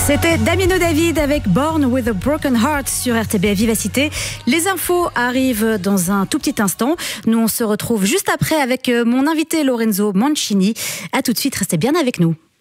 C'était Damien David avec Born with a Broken Heart sur RTBF Vivacité. Les infos arrivent dans un tout petit instant. Nous, on se retrouve juste après avec mon invité Lorenzo Mancini. À tout de suite, restez bien avec nous.